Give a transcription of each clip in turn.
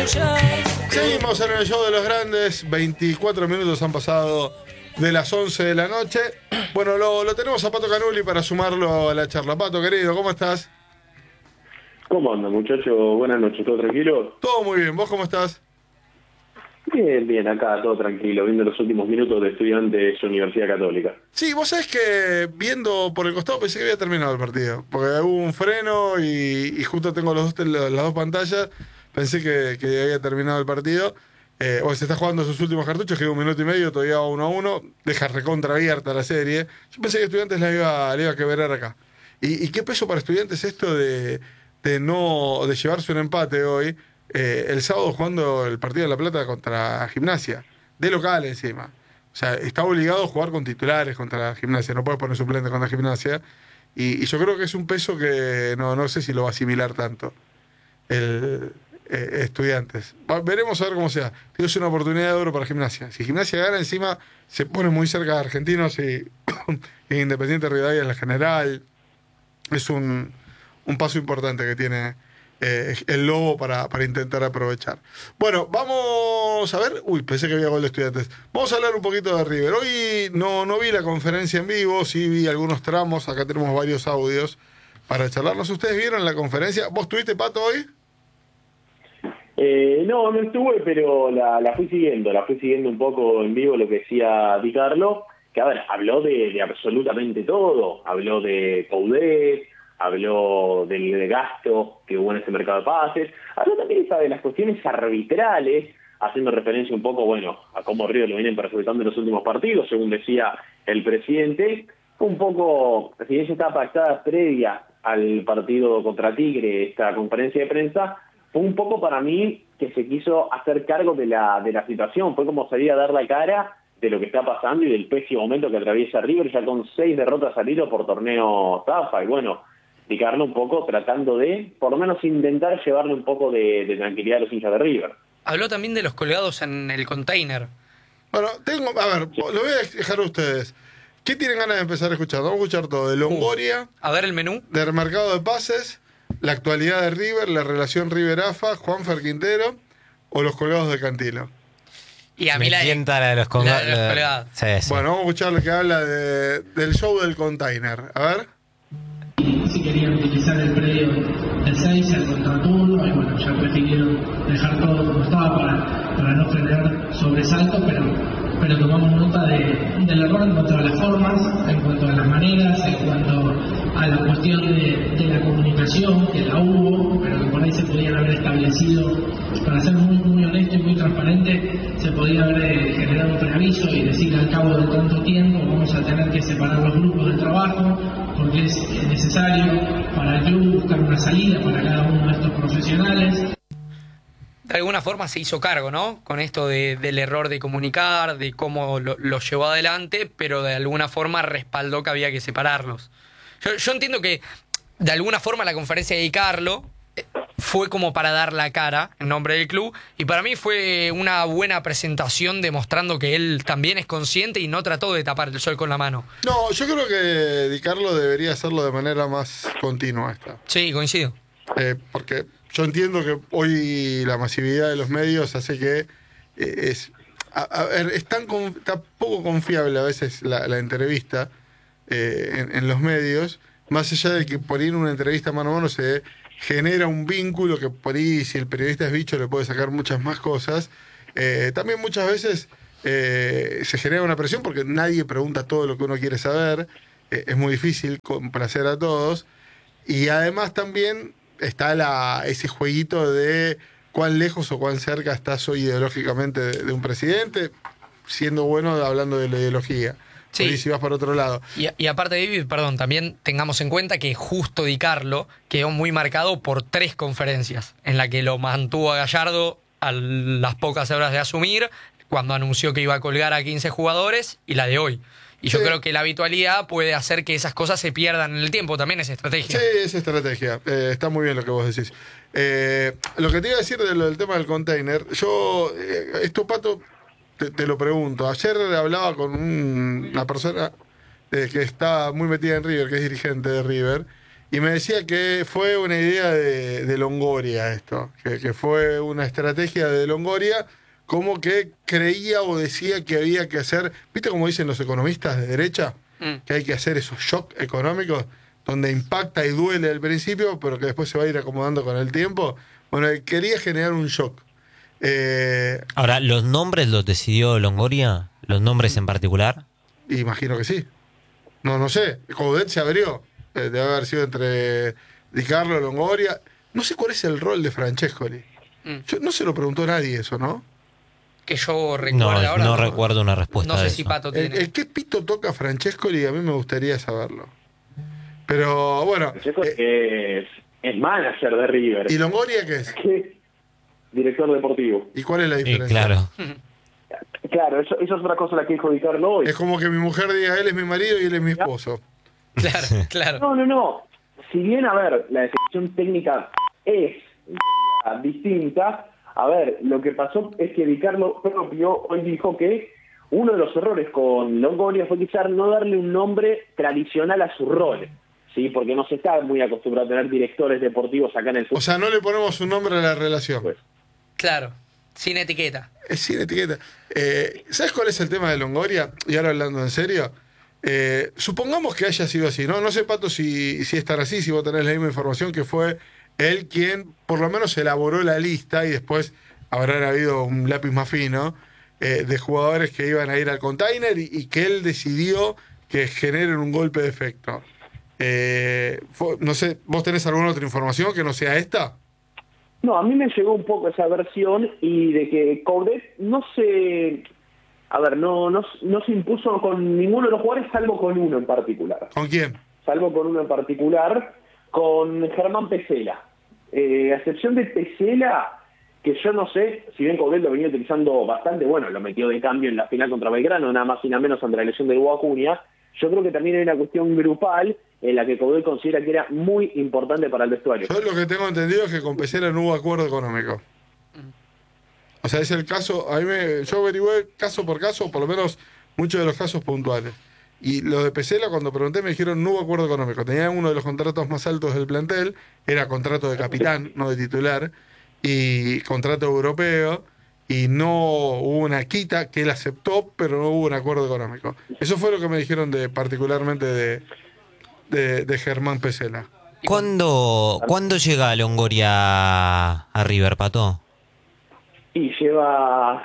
Seguimos en el show de los grandes. 24 minutos han pasado de las 11 de la noche. Bueno, lo tenemos a Pato Canuli para sumarlo a la charla. Pato, querido, ¿cómo estás? ¿Cómo anda, muchacho? Buenas noches, ¿todo tranquilo? Todo muy bien, ¿vos cómo estás? Bien, bien, acá todo tranquilo, viendo los últimos minutos de Estudiantes Universidad Católica. Sí, vos sabés que viendo por el costado pensé que había terminado el partido. Porque hubo un freno y justo tengo las dos pantallas. Pensé que había terminado el partido. O se está jugando sus últimos cartuchos, queda 1 minuto y medio, todavía va 1-1. Deja recontra abierta la serie. Yo pensé que Estudiantes la iba a quebrar acá. ¿Y qué peso para Estudiantes esto de llevarse un empate hoy? El sábado jugando el partido de La Plata contra Gimnasia, de local encima. O sea, está obligado a jugar con titulares contra Gimnasia, no puede poner suplente contra Gimnasia. Y yo creo que es un peso que no sé si lo va a asimilar tanto el Estudiantes. Veremos a ver cómo sea. Digo, es una oportunidad de oro para Gimnasia. Si Gimnasia gana, encima se pone muy cerca de Argentinos y Independiente Rivadavia en la general. Es un paso importante que tiene el Lobo para intentar aprovechar. Bueno, vamos a ver. Uy, pensé que había gol de Estudiantes. Vamos a hablar un poquito de River. Hoy no vi la conferencia en vivo, sí vi algunos tramos. Acá tenemos varios audios para charlarnos. ¿Ustedes vieron la conferencia? ¿Vos tuviste, Pato, hoy? No estuve, pero la fui siguiendo un poco en vivo lo que decía Di Carlo, que a ver, habló de absolutamente todo, habló de Coudet, habló del gasto que hubo en ese mercado de pases, habló también de las cuestiones arbitrales, haciendo referencia un poco, bueno, a cómo River lo vienen perjudicando en los últimos partidos, según decía el presidente, un poco, si bien ya estaba pactada previa al partido contra Tigre, esta conferencia de prensa, fue un poco para mí que se quiso hacer cargo de la situación, fue como salir a dar la cara de lo que está pasando y del pésimo momento que atraviesa River, ya con 6 derrotas al hilo por torneo Zafa, y bueno, dedicarle un poco tratando de, por lo menos intentar llevarle un poco de tranquilidad a los hinchas de River. Habló también de los colgados en el container. Bueno, lo voy a dejar a ustedes. ¿Qué tienen ganas de empezar a escuchar? Vamos a escuchar todo, de Longoria, a ver el menú, del mercado de pases, la actualidad de River, la relación River-AFA, Juanfer Quintero o los colgados de Cantilo. Y a mí la de los colgados. Sí. Bueno, vamos a escuchar lo que habla del show del container. A ver. Si querían utilizar el predio del 6, el contraturno, y bueno, ya prefirieron dejar todo como estaba para no generar sobresaltos, pero tomamos nota del error en cuanto a las formas, en cuanto a las maneras, en cuanto a la cuestión de la comunicación, que la hubo, pero que por ahí se podían haber establecido, para ser muy honesto y muy transparente, se podía haber generado un preaviso y decir al cabo de tanto tiempo vamos a tener que separar los grupos de trabajo, porque es necesario para el club buscar una salida para cada uno de estos profesionales. De alguna forma se hizo cargo, ¿no? Con esto del error de comunicar, de cómo lo llevó adelante, pero de alguna forma respaldó que había que separarlos. Yo entiendo que de alguna forma la conferencia de Di Carlo fue como para dar la cara en nombre del club, y para mí fue una buena presentación demostrando que él también es consciente y no trató de tapar el sol con la mano. No, yo creo que Di Carlo debería hacerlo de manera más continua esta. Sí, coincido. Porque yo entiendo que hoy la masividad de los medios hace que es tan poco confiable a veces la entrevista en los medios, más allá de que por ir una entrevista mano a mano se genera un vínculo que por ahí, si el periodista es bicho, le puede sacar muchas más cosas. También muchas veces se genera una presión porque nadie pregunta todo lo que uno quiere saber. Es muy difícil complacer a todos. Y además también está ese jueguito de cuán lejos o cuán cerca estás hoy ideológicamente de un presidente, siendo bueno hablando de la ideología. Sí. Por ahí si vas para otro lado. Y aparte, David, perdón, también tengamos en cuenta que justo Di Carlo quedó muy marcado por 3 conferencias, en la que lo mantuvo a Gallardo a las pocas horas de asumir, cuando anunció que iba a colgar a 15 jugadores, y la de hoy. Y yo creo que la habitualidad puede hacer que esas cosas se pierdan en el tiempo, también es estrategia. Sí, es estrategia. Está muy bien lo que vos decís. Lo que te iba a decir del tema del container, yo, esto, Pato, te lo pregunto. Ayer hablaba con una persona que está muy metida en River, que es dirigente de River, Y me decía que fue una idea de Longoria esto, que fue una estrategia de Longoria, como que creía o decía que había que hacer, ¿viste cómo dicen los economistas de derecha? Que hay que hacer esos shocks económicos, donde impacta y duele al principio, pero que después se va a ir acomodando con el tiempo. Bueno, él quería generar un shock. Ahora, ¿los nombres los decidió Longoria? ¿Los nombres en particular? Imagino que sí. No sé. Coudet se abrió. Debe haber sido entre Di Carlo, Longoria. No sé cuál es el rol de Francescoli. Yo, no se lo preguntó nadie eso, ¿no? Que yo recuerdo ahora. No recuerdo una respuesta. No sé de si eso. Pato tiene. El qué pito toca Francescoli, a mí me gustaría saberlo. Pero bueno. Es manager de River. ¿Y Longoria qué es? Director deportivo. ¿Y cuál es la Sí, diferencia? claro. Claro, eso es otra cosa la que dijo Di Carlo hoy. Es como que mi mujer diga, él es mi marido y él es mi esposo. Claro. No. Si bien, a ver, la definición técnica es distinta, a ver, lo que pasó es que Di Carlo propio hoy dijo que uno de los errores con Longoria fue quizás no darle un nombre tradicional a su rol, ¿sí? Porque no se está muy acostumbrado a tener directores deportivos acá en el fútbol. O sea, no le ponemos un nombre a la relación. Pues. Claro. Sin etiqueta. Es sin etiqueta. ¿Sabes cuál es el tema de Longoria? Y ahora hablando en serio. Supongamos que haya sido así, ¿no? No sé, Pato, si es tan así, si vos tenés la misma información, que fue él quien por lo menos elaboró la lista y después habrá habido un lápiz más fino de jugadores que iban a ir al container y que él decidió que generen un golpe de efecto. No sé, ¿vos tenés alguna otra información que no sea esta? No, a mí me llegó un poco esa versión y de que Coudet no se impuso con ninguno de los jugadores salvo con uno en particular. ¿Con quién? Salvo con uno en particular, con Germán Pesela. A excepción de Pesela, que yo no sé, si bien Coudet lo venía utilizando bastante, bueno, lo metió de cambio en la final contra Belgrano, nada más y nada menos ante la lesión del Hugo Acuña. Yo creo que también hay una cuestión grupal en la que Coudet considera que era muy importante para el vestuario. Yo lo que tengo entendido es que con Pesela no hubo acuerdo económico. O sea, es el caso, yo averigüé caso por caso, por lo menos muchos de los casos puntuales. Y lo de Pesela, cuando pregunté, me dijeron no hubo acuerdo económico. Tenían uno de los contratos más altos del plantel, era contrato de capitán, no de titular, y contrato europeo, y no hubo una quita que él aceptó, pero no hubo un acuerdo económico. Eso fue lo que me dijeron particularmente de Germán Pesela. ¿Cuándo llega Longoria a River, Pato? Y lleva,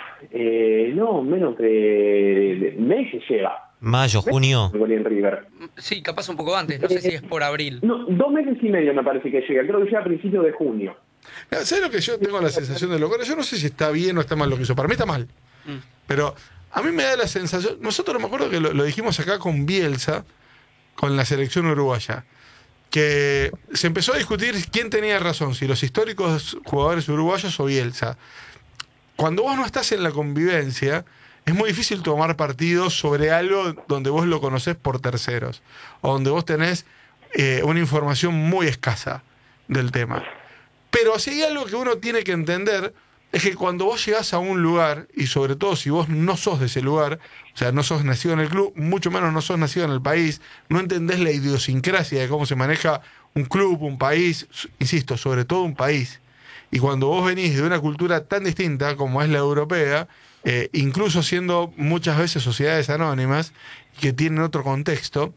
menos de meses lleva. ¿Mayo, junio? En River. Sí, capaz un poco antes. No sé si es por abril. No, 2 meses y medio me parece que llega. Creo que llega a principios de junio. ¿Sabes lo que yo tengo la sensación de Longoria? Yo no sé si está bien o está mal lo que hizo. Para mí está mal. Pero a mí me da la sensación... Nosotros me acuerdo que lo dijimos acá con Bielsa, con la selección uruguaya, que se empezó a discutir quién tenía razón, si los históricos jugadores uruguayos o Bielsa. Cuando vos no estás en la convivencia, es muy difícil tomar partido sobre algo donde vos lo conocés por terceros, o donde vos tenés una información muy escasa del tema. Pero si hay algo que uno tiene que entender, es que cuando vos llegás a un lugar, y sobre todo si vos no sos de ese lugar, o sea, no sos nacido en el club, mucho menos no sos nacido en el país, no entendés la idiosincrasia de cómo se maneja un club, un país, insisto, sobre todo un país. Y cuando vos venís de una cultura tan distinta como es la europea, incluso siendo muchas veces sociedades anónimas que tienen otro contexto,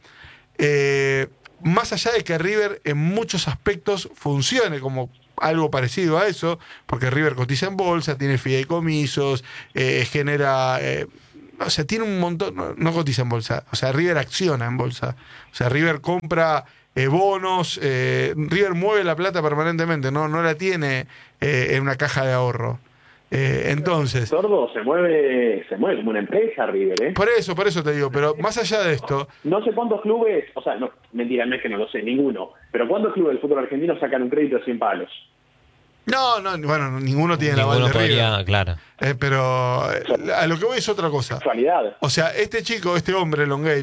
más allá de que River en muchos aspectos funcione como algo parecido a eso, porque River cotiza en bolsa, tiene fideicomisos, genera... o sea, tiene un montón... No cotiza en bolsa, o sea, River acciona en bolsa. O sea, River compra bonos, River mueve la plata permanentemente, no la tiene en una caja de ahorro. Entonces... Sordo se mueve como una empresa River, ¿eh? Por eso te digo, pero más allá de esto... No sé cuántos clubes, o sea, no, mentira, no es que no lo sé, ninguno, pero ¿cuántos clubes del fútbol argentino sacan un crédito de 100 palos? No, bueno, ninguno tiene la aval de River. Claro. Pero a lo que voy es otra cosa. Actualidad. O sea, este hombre,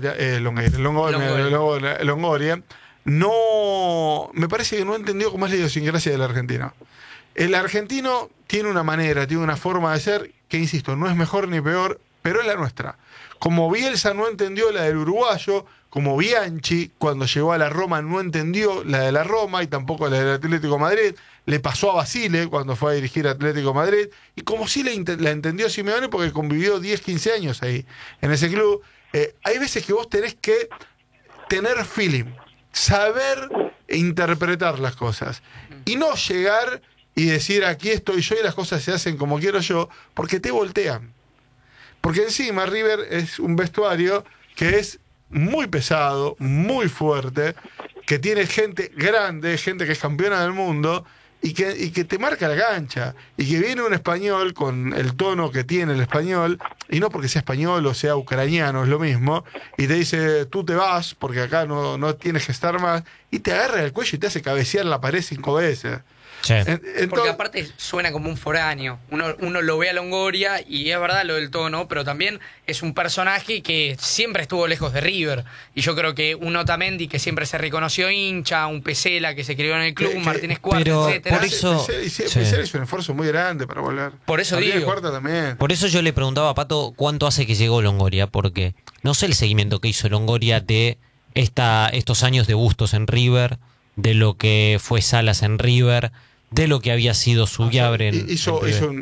Longoria, no, me parece que no entendió cómo es la idiosincrasia del argentino. El argentino tiene una manera, tiene una forma de ser que, insisto, no es mejor ni peor, pero es la nuestra. Como Bielsa no entendió la del uruguayo, como Bianchi, cuando llegó a la Roma no entendió la de la Roma y tampoco la del Atlético de Madrid. Le pasó a Basile cuando fue a dirigir Atlético de Madrid. Y como sí la entendió Simeone porque convivió 10, 15 años ahí, en ese club. Hay veces que vos tenés que tener feeling, saber interpretar las cosas. Y no llegar y decir, aquí estoy yo y las cosas se hacen como quiero yo, porque te voltean. Porque encima River es un vestuario que es muy pesado, muy fuerte, que tiene gente grande, gente que es campeona del mundo, y que te marca la cancha. Y que viene un español con el tono que tiene el español, y no porque sea español o sea ucraniano, es lo mismo, y te dice, tú te vas, porque acá no tienes que estar más, y te agarra el cuello y te hace cabecear la pared 5 veces. Sí. Porque aparte suena como un foráneo. Uno lo ve a Longoria y es verdad lo del tono, pero también es un personaje que siempre estuvo lejos de River. Y yo creo que un Otamendi que siempre se reconoció hincha, un Pesela que se crió en el club, un Martínez Cuarta, etcétera. Por eso, Pesela hizo un esfuerzo muy grande para volver. Por eso Martínez digo. Cuarta también. Por eso yo le preguntaba a Pato cuánto hace que llegó Longoria, porque no sé el seguimiento que hizo Longoria de estos años de Bustos en River, de lo que fue Salas en River, de lo que había sido Subiabre hizo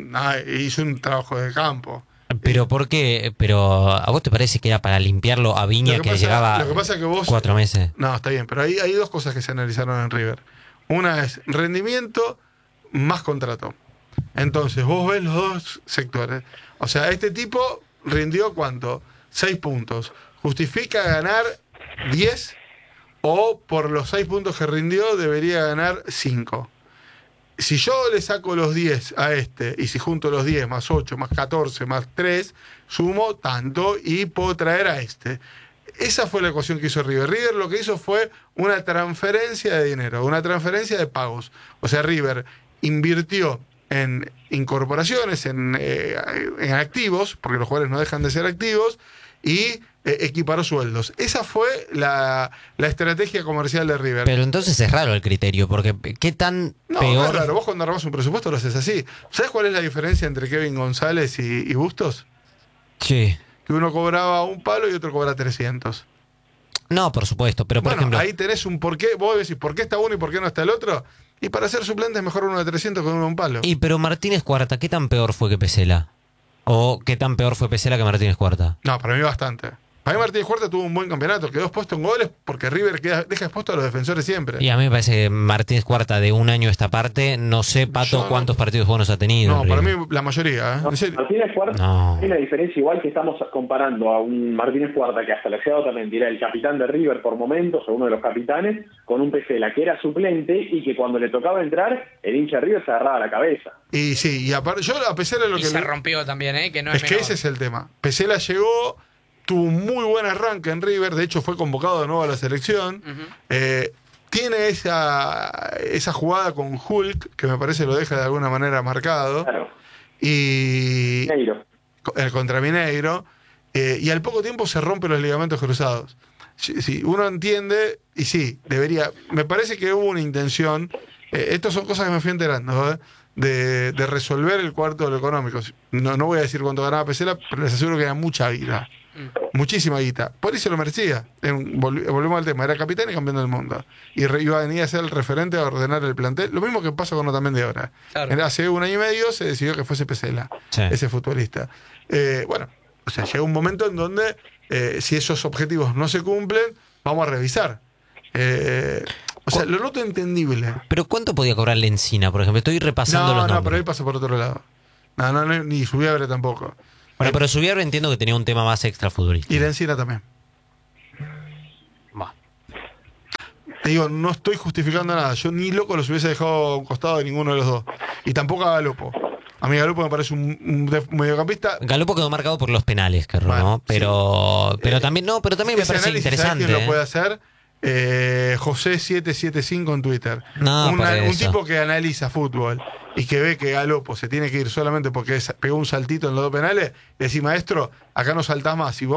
un trabajo de campo. Pero ¿por qué? Pero ¿a vos te parece que era para limpiarlo a Viña que llegaba lo que pasa es que vos, 4 meses? No, está bien, pero hay dos cosas que se analizaron en River. Una es rendimiento más contrato. Entonces vos ves los dos sectores. O sea, este tipo rindió ¿cuánto? 6 puntos. ¿Justifica ganar 10? ¿O por los 6 puntos que rindió debería ganar 5? Si yo le saco los 10 a este, y si junto los 10 más 8, más 14, más 3, sumo tanto y puedo traer a este. Esa fue la ecuación que hizo River. River lo que hizo fue una transferencia de dinero, una transferencia de pagos. O sea, River invirtió en incorporaciones, en activos, porque los jugadores no dejan de ser activos, y equiparó sueldos. Esa fue la estrategia comercial de River. Pero entonces es raro el criterio, porque ¿qué tan peor? No, claro, vos cuando armás un presupuesto lo haces así. ¿Sabes cuál es la diferencia entre Kevin González y Bustos? Sí. Que uno cobraba un palo y otro cobra 300. No, por supuesto, pero por ejemplo... ahí tenés un porqué. Vos decís, ¿por qué está uno y por qué no está el otro? Y para ser suplente es mejor uno de 300 que uno de un palo. Pero Martínez Cuarta, ¿qué tan peor fue que Pesela? ¿O qué tan peor fue Pesela que Martínez Cuarta? No, para mí bastante. Para mí Martínez Cuarta tuvo un buen campeonato, quedó expuesto en goles porque River deja expuesto a los defensores siempre. Y a mí me parece que Martínez Cuarta de un año a esta parte, no sé, Pato, cuántos partidos buenos ha tenido. No, para mí la mayoría. No, Martínez Cuarta hay una diferencia igual que estamos comparando a un Martínez Cuarta que hasta la llegada también era el capitán de River por momentos, o uno de los capitanes, con un Pesela que era suplente y que cuando le tocaba entrar, el hincha de River se agarraba la cabeza. Y sí, y aparte, yo a Pesela lo y que... se rompió también, que no es que ese es el tema. Pesela llegó... Tuvo un muy buen arranque en River, de hecho fue convocado de nuevo a la selección. Tiene esa jugada con Hulk, que me parece lo deja de alguna manera marcado. Claro. Y Mineiro. Contra Mineiro. Y al poco tiempo se rompen los ligamentos cruzados. Sí, uno entiende, y sí, debería. Me parece que hubo una intención. Estas son cosas que me fui enterando, de resolver el cuarto de lo económico. No voy a decir cuánto ganaba Pesela, pero les aseguro que era mucha guita. Muchísima guita. Por eso lo merecía. Volvemos al tema. Era capitán y campeón del mundo. Y iba a venir a ser el referente a ordenar el plantel. Lo mismo que pasa con Otamendi ahora. Claro. Hace 1 año y medio se decidió que fuese Pesela, ese futbolista. Bueno, o sea, llega un momento en donde si esos objetivos no se cumplen, vamos a revisar. O sea, lo noto entendible. ¿Pero cuánto podía cobrarle Encina, por ejemplo? Estoy repasando los nombres. No, pero él pasa por otro lado. No, ni Subiabre tampoco. Bueno, pero Subiabre entiendo que tenía un tema más extra futbolístico. Y la Encina también. Te digo, no estoy justificando nada. Yo ni loco los hubiese dejado a un costado de ninguno de los dos. Y tampoco a Galopo. A mí Galopo me parece un mediocampista. Galopo quedó marcado por los penales, que ¿no? Pero, sí. pero también me parece interesante. ¿Quién lo puede hacer? José775 en Twitter. Un tipo que analiza fútbol y que ve que Galopo se tiene que ir solamente porque pegó un saltito en los 2 penales. Le decís, maestro, acá no saltás más. Si vos